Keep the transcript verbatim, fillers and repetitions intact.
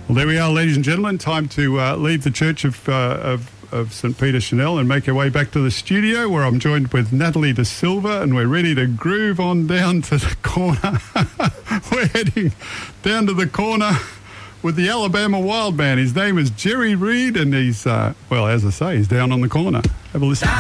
Well, there we are, ladies and gentlemen. Time to uh, leave the Church of, uh, of of St Peter Chanel and make our way back to the studio, where I'm joined with Natalie De Silva, and we're ready to groove on down to the corner. We're heading down to the corner with the Alabama Wild Man. His name is Jerry Reed, and he's, uh, well, as I say, he's down on the corner. Have a listen.